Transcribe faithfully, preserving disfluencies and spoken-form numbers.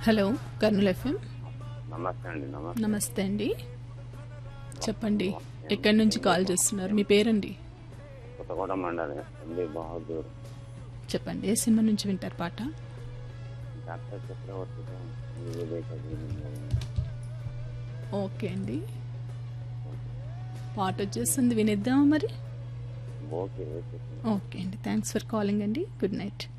Hello Kurnool FM. నమస్తే అండి. నమస్తే నమస్తే అండి, చెప్పండి. ఎక్కడి నుంచి కాల్ చేస్తున్నారు? మీ పేరండి? కొత్తకోట మండలి ఎంబీ బహదూర్. చెప్పండి, ఏ సినిమా నుంచి వింటారు పాట? డాక్టర్ చక్రవర్తితో ఓకే అండి, పాట వచ్చేస్తుంది, వినేద్దామా మరి? ఓకే ఓకే అండి, థ్యాంక్స్ ఫర్ కాలింగ్ అండి. Good night.